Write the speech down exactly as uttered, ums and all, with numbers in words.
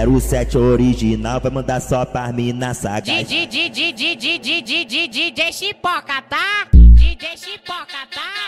zero sete original vai mandar só pra mina sagaz. D J Chipoca, tá? D J Chipoca, tá?